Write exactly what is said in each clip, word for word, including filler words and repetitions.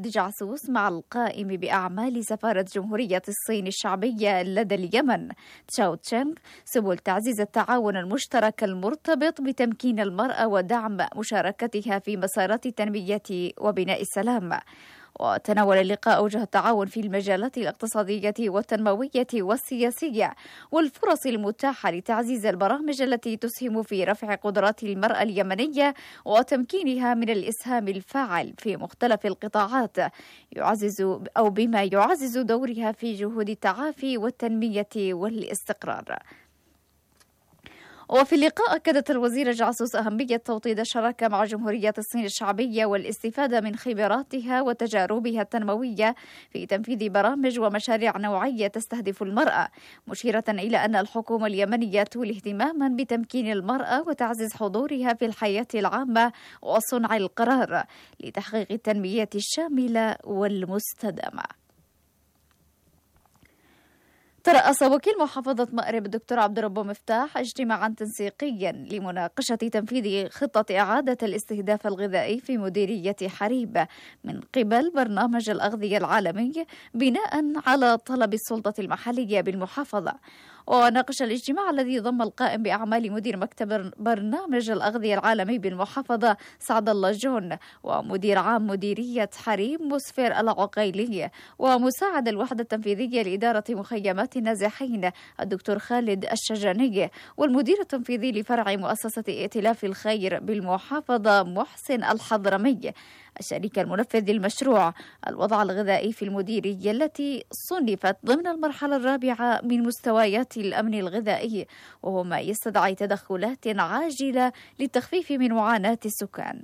وفد جعسوس مع القائم بأعمال سفارة جمهورية الصين الشعبية لدى اليمن تشاو تشينغ سبل تعزيز التعاون المشترك المرتبط بتمكين المرأة ودعم مشاركتها في مسارات التنمية وبناء السلام. وتناول اللقاء أوجه التعاون في المجالات الاقتصادية والتنموية والسياسية والفرص المتاحة لتعزيز البرامج التي تسهم في رفع قدرات المرأة اليمنية وتمكينها من الإسهام الفاعل في مختلف القطاعات يعزز أو بما يعزز دورها في جهود التعافي والتنمية والاستقرار. وفي اللقاء أكدت الوزيرة جعسوس أهمية توطيد الشراكة مع جمهورية الصين الشعبية والاستفادة من خبراتها وتجاربها التنموية في تنفيذ برامج ومشاريع نوعية تستهدف المرأة، مشيرة إلى أن الحكومة اليمنية تولي اهتماما بتمكين المرأة وتعزيز حضورها في الحياة العامة وصنع القرار لتحقيق التنمية الشاملة والمستدامة. ترأس وكيل محافظة مأرب الدكتور عبد الرب مفتاح اجتماعا تنسيقيا لمناقشة تنفيذ خطة إعادة الاستهداف الغذائي في مديرية حريب من قبل برنامج الأغذية العالمي بناء على طلب السلطة المحلية بالمحافظة. وناقش الاجتماع الذي ضم القائم بأعمال مدير مكتب برنامج الأغذية العالمي بالمحافظة سعد الله جون ومدير عام مديرية حريم مسفر العقيلي ومساعد الوحدة التنفيذية لإدارة مخيمات النازحين الدكتور خالد الشجاني والمدير التنفيذي لفرع مؤسسة ائتلاف الخير بالمحافظة محسن الحضرمي الشريك المنفذ للمشروع الوضع الغذائي في المديرية التي صنفت ضمن المرحلة الرابعة من مستويات الأمن الغذائي، وهو ما يستدعي تدخلات عاجلة للتخفيف من معاناة السكان.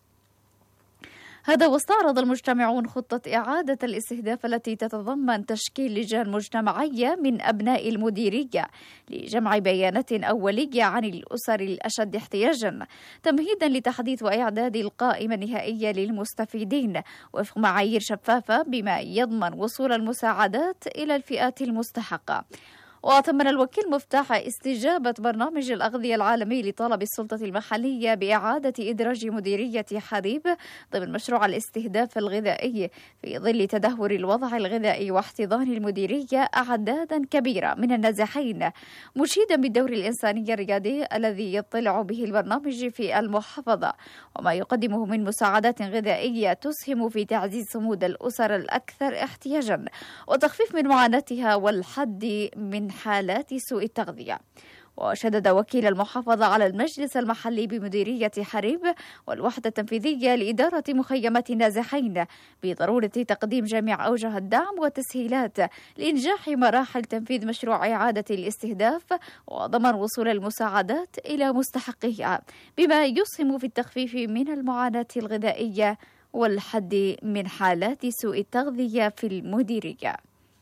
هذا واستعرض المجتمعون خطة إعادة الاستهداف التي تتضمن تشكيل لجان مجتمعية من أبناء المديرية لجمع بيانات أولية عن الأسر الأشد احتياجا تمهيدا لتحديث وإعداد القائمة النهائية للمستفيدين وفق معايير شفافة بما يضمن وصول المساعدات إلى الفئات المستحقة. وثمن الوكيل مفتاح استجابة برنامج الأغذية العالمي لطلب السلطة المحلية بإعادة إدراج مديرية حريب ضمن مشروع الاستهداف الغذائي في ظل تدهور الوضع الغذائي واحتضان المديرية أعدادا كبيرة من النازحين، مشيدا بالدور الإنساني الريادي الذي يطلع به البرنامج في المحافظة وما يقدمه من مساعدات غذائية تسهم في تعزيز صمود الأسر الأكثر احتياجا وتخفيف من معاناتها والحد من حالات سوء التغذية. وشدد وكيل المحافظة على المجلس المحلي بمديرية حريب والوحدة التنفيذية لإدارة مخيمات النازحين بضرورة تقديم جميع أوجه الدعم والتسهيلات لإنجاح مراحل تنفيذ مشروع إعادة الاستهداف وضمان وصول المساعدات إلى مستحقيها بما يسهم في التخفيف من المعاناة الغذائية والحد من حالات سوء التغذية في المديرية.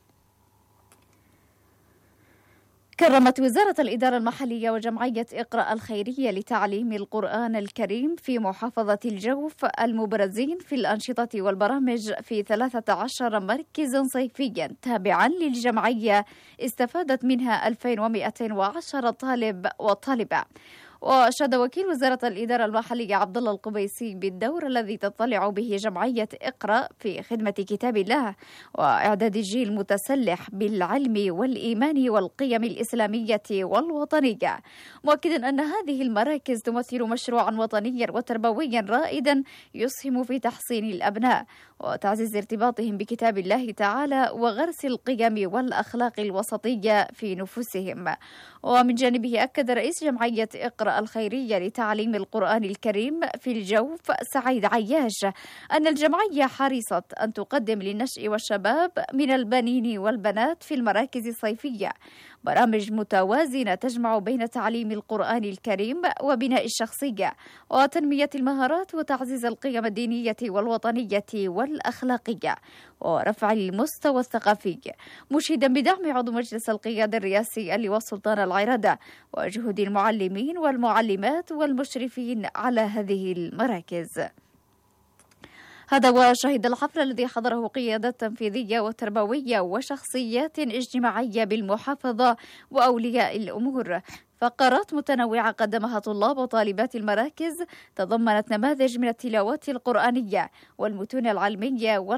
كرمت وزارة الإدارة المحلية وجمعية اقرأ الخيرية لتعليم القرآن الكريم في محافظة الجوف المبرزين في الأنشطة والبرامج في ثلاثة عشر مركزا صيفيا تابعا للجمعية استفادت منها ألفين ومئتين وعشرة طالب وطالبة. وأشاد وكيل وزارة الإدارة المحلية عبد الله القبيسي بالدور الذي تطلع به جمعية اقرأ في خدمة كتاب الله وإعداد جيل متسلح بالعلم والإيمان والقيم الإسلامية والوطنية، مؤكدا أن هذه المراكز تمثل مشروعا وطنيا وتربويا رائدا يسهم في تحصين الأبناء وتعزيز ارتباطهم بكتاب الله تعالى وغرس القيم والأخلاق الوسطية في نفوسهم. ومن جانبه أكد رئيس جمعية اقرأ الخيرية لتعليم القرآن الكريم في الجوف سعيد عياش أن الجمعية حريصة أن تقدم للنشء والشباب من البنين والبنات في المراكز الصيفية برامج متوازنة تجمع بين تعليم القرآن الكريم وبناء الشخصية وتنمية المهارات وتعزيز القيم الدينية والوطنية والأخلاقية ورفع المستوى الثقافي، مشيدا بدعم عضو مجلس القيادة الرئاسي اللواء سلطان العرادة وجهود المعلمين والمعلمات والمشرفين على هذه المراكز. هذا وشهد الحفل الذي حضره قيادات تنفيذية وتربوية وشخصيات اجتماعية بالمحافظة وأولياء الأمور فقرات متنوعة قدمها طلاب وطالبات المراكز تضمنت نماذج من التلاوات القرآنية والمتون العلمية